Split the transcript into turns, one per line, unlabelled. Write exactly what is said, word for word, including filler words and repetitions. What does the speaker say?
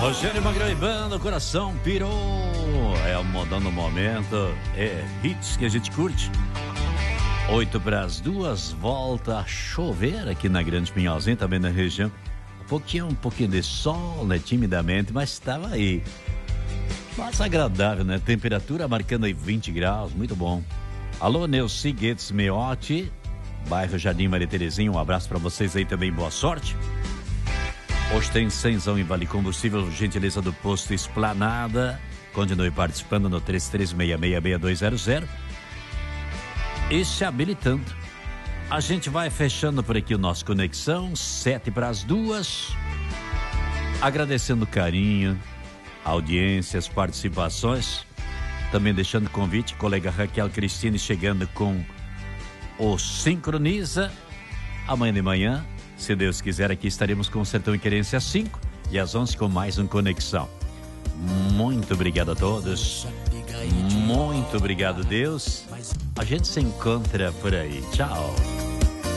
Rogério Magrão e Banda, o coração pirou. É o modão do momento. É hits que a gente curte. Oito para as duas, volta a chover aqui na Grande Pinhalzinho, também na região. Um pouquinho, um pouquinho de sol, né? Timidamente, mas estava aí. Mas agradável, né? Temperatura marcando aí vinte graus, muito bom. Alô, Neuci Guedes Meotti, bairro Jardim Maria Terezinha, um abraço para vocês aí também, boa sorte. Hoje tem cenzão em Vale Combustível, gentileza do posto Esplanada. Continue participando no três três seis seis, seis dois zero zero e se habilitando. A gente vai fechando por aqui o nosso Conexão, sete para as duas. Agradecendo o carinho, a audiência, as participações. Também deixando convite, colega Raquel Cristine chegando com o Sincroniza. Amanhã de manhã, se Deus quiser, aqui estaremos com o Sertão e Querência às cinco e às onze com mais um Conexão. Muito obrigado a todos. Muito obrigado, Deus. A gente se encontra por aí. Tchau.